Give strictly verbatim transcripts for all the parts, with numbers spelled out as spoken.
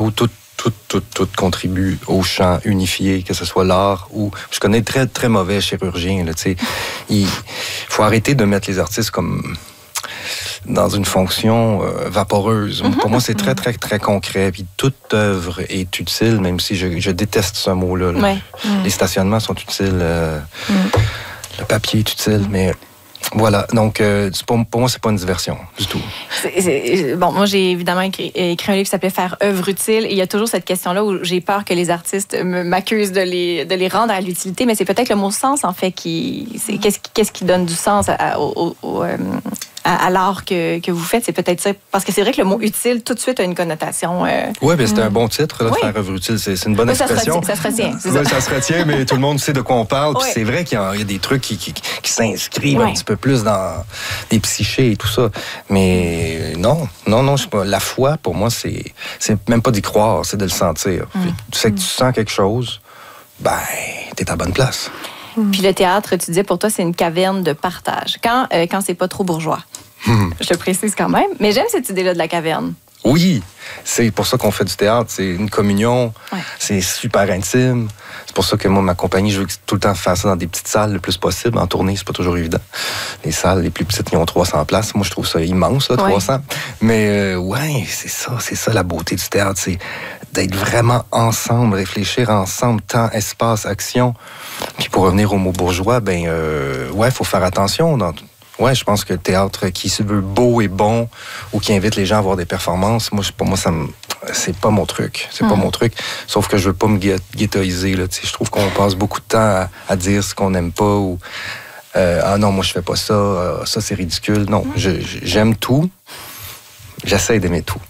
où tout, tout, tout, tout contribue au champ unifié, que ce soit l'art ou... Je connais très, très mauvais chirurgiens, là, tu sais. Il faut arrêter de mettre les artistes comme... dans une fonction euh, vaporeuse. Mm-hmm. Pour moi, c'est très, très, très concret. Puis toute œuvre est utile, même si je, je déteste ce mot-là. Là. Ouais. Mm. Les stationnements sont utiles. Euh, mm. Le papier est utile, mais... Voilà, donc euh, pour, pour moi, c'est pas une diversion du tout. C'est, c'est, bon, moi, j'ai évidemment écrit, écrit un livre qui s'appelait « Faire œuvre utile » et il y a toujours cette question-là où j'ai peur que les artistes me, m'accusent de les, de les rendre à l'utilité, mais c'est peut-être le mot « sens » en fait qui... C'est, qu'est-ce, qu'est-ce qui donne du sens à, au, au, euh, à, à l'art que, que vous faites? C'est peut-être ça, parce que c'est vrai que le mot « utile » tout de suite a une connotation... Euh... Oui, mais c'est un bon titre, là, oui. Faire œuvre utile, c'est, c'est une bonne oui, expression. Ça se retient, ça se retient. Oui, ça se retient, mais tout le monde sait de quoi on parle. Puis oui. C'est vrai qu'il y a, il y a des trucs qui, qui, qui s'inscrivent oui. un petit peu plus dans des psychés et tout ça. Mais non, non, non, je sais pas. La foi, pour moi, c'est, c'est même pas d'y croire, c'est de le sentir. Mm. Puis, tu sais que tu sens quelque chose, ben, t'es à bonne place. Mm. Puis le théâtre, tu disais, pour toi, c'est une caverne de partage. Quand, euh, quand c'est pas trop bourgeois. Mm. Je te précise quand même. Mais j'aime cette idée-là de la caverne. Oui, c'est pour ça qu'on fait du théâtre. C'est une communion, ouais. C'est super intime. C'est pour ça que moi, ma compagnie, je veux tout le temps faire ça dans des petites salles le plus possible. En tournée, c'est pas toujours évident. Les salles les plus petites, ils ont trois cents places. Moi, je trouve ça immense, là, trois cents. Ouais. Mais euh, ouais, c'est ça, c'est ça la beauté du théâtre. C'est d'être vraiment ensemble, réfléchir ensemble, temps, espace, action. Puis pour revenir au mot bourgeois, ben euh, ouais, il faut faire attention dans Ouais, je pense que le théâtre qui se veut beau et bon ou qui invite les gens à voir des performances, moi, pour moi, ça me, c'est pas mon truc. C'est mmh. pas mon truc. Sauf que je veux pas me ghettoiser, là. Je trouve qu'on passe beaucoup de temps à, à dire ce qu'on n'aime pas ou euh, ah non, moi, je fais pas ça. Euh, ça, c'est ridicule. Non, mmh. je, j'aime tout. J'essaie d'aimer tout.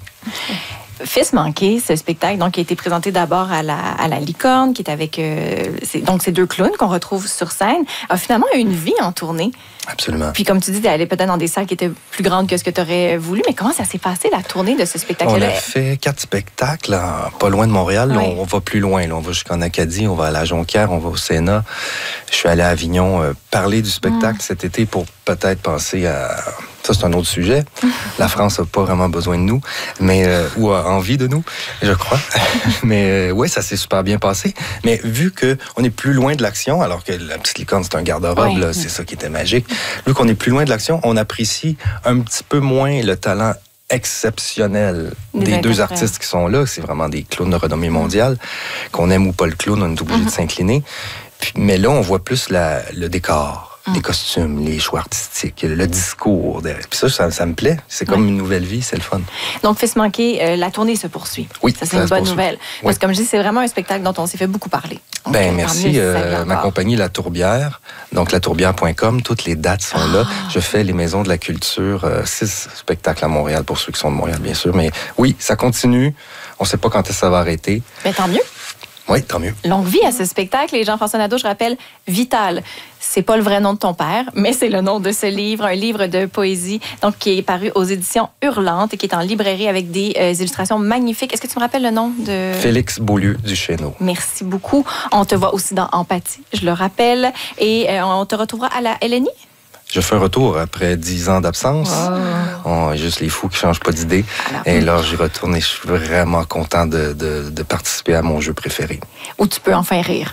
Fils manqué, ce spectacle donc, qui a été présenté d'abord à la, à la Licorne, qui est avec euh, c'est, donc ces deux clowns qu'on retrouve sur scène, a finalement une vie en tournée. Absolument. Puis comme tu dis, t'es allé peut-être dans des salles qui étaient plus grandes que ce que tu aurais voulu, mais comment ça s'est passé, la tournée de ce spectacle-là? On a fait quatre spectacles, là, pas loin de Montréal. Ouais. Là, on, on va plus loin. Là. On va jusqu'en Acadie, on va à la Jonquière, on va au Sénat. Je suis allé à Avignon euh, parler du spectacle mmh. cet été pour peut-être penser à... Ça, c'est un autre sujet. La France n'a pas vraiment besoin de nous, mais euh, ou a envie de nous, je crois. Mais euh, oui, ça s'est super bien passé. Mais vu qu'on est plus loin de l'action, alors que la petite licorne, c'est un garde-robe, oui. là, c'est ça qui était magique. Vu qu'on est plus loin de l'action, on apprécie un petit peu moins le talent exceptionnel des, des deux artistes qui sont là. C'est vraiment des clowns de renommée mondiale. Qu'on aime ou pas le clown, on est obligé mm-hmm. de s'incliner. Puis, mais là, on voit plus la, le décor. Les costumes, les choix artistiques, le discours. Puis ça, ça, ça me plaît. C'est comme ouais. une nouvelle vie, c'est le fun. Donc, Fils manqué, euh, la tournée se poursuit. Oui, ça, c'est ça une bonne poursuit. Nouvelle. Oui. Parce que, comme je dis, c'est vraiment un spectacle dont on s'est fait beaucoup parler. Donc, ben, merci. Euh, ma compagnie, La Tourbière, donc la tourbière point com, toutes les dates sont ah. là. Je fais les Maisons de la Culture, euh, six spectacles à Montréal, pour ceux qui sont de Montréal, bien sûr. Mais oui, ça continue. On ne sait pas quand est-ce que ça va arrêter. Mais tant mieux. Oui, tant mieux. Longue vie à ce spectacle. Et Jean-François Nadeau, je rappelle, Vital. C'est pas le vrai nom de ton père, mais c'est le nom de ce livre, un livre de poésie, donc qui est paru aux éditions Hurlantes et qui est en librairie avec des euh, illustrations magnifiques. Est-ce que tu me rappelles le nom de... Félix Beaulieu Duchesneau. Merci beaucoup. On te voit aussi dans Empathie, je le rappelle. Et euh, on te retrouvera à la L N I? Je fais un retour après dix ans d'absence. Oh. On, juste les fous qui ne changent pas d'idée. Alors, et là, j'y retourne et je suis vraiment content de, de, de participer à mon jeu préféré. Où tu peux enfin rire.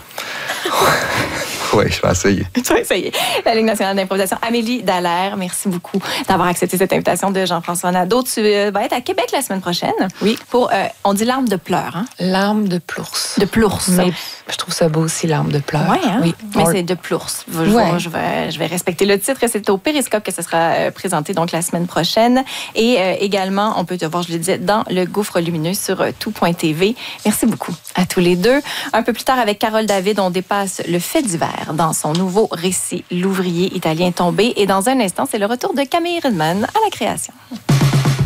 Oui, je vais essayer. Tu vas essayer. La Ligue nationale d'improvisation. Amélie Dallaire, merci beaucoup d'avoir accepté cette invitation de Jean-François Nadeau. Tu vas être à Québec la semaine prochaine. Oui. Pour, euh, on dit l'arme de pleurs, hein? L'arme de plours. De plours. Mais je trouve ça beau aussi, l'arme de pleurs. Ouais, hein? Oui, mais on... c'est de plours. Je, ouais. je, vais, je vais respecter le titre. C'est au Périscope que ce sera présenté donc la semaine prochaine. Et euh, également, on peut te voir, je le disais, dans le Gouffre lumineux sur euh, tout point t v. Merci beaucoup à tous les deux. Un peu plus tard, avec Carole David, on dépasse le fait divers dans son nouveau récit, L'ouvrier italien tombé. Et dans un instant, c'est le retour de Camille Redman à la création.